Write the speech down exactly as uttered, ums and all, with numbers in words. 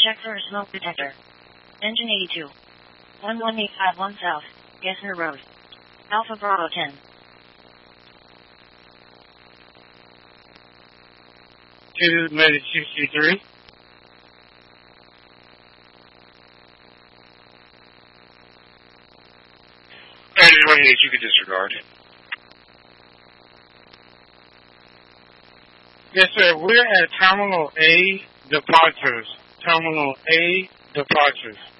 Check for a smoke detector. Engine eighty-two. one one eight five one South, Gessner Road. Alpha Bravo ten. Two Medic sixty-three. Engine twenty-eight, you can disregard. Yes, sir. We're at Terminal A departures. Terminal A departures.